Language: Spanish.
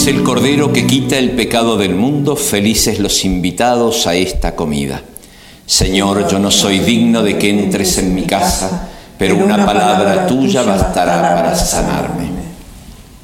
es el Cordero que quita el pecado del mundo, felices los invitados a esta comida. Señor, yo no soy digno de que entres en mi casa, pero una palabra tuya bastará para sanarme.